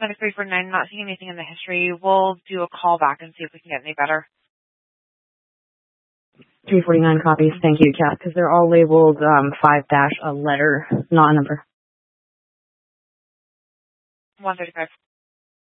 Clinic 349, not seeing anything in the history. We'll do a call back and see if we can get any better. 349 copies. Thank you, Kat, because they're all labeled 5- a letter, not a number. 135.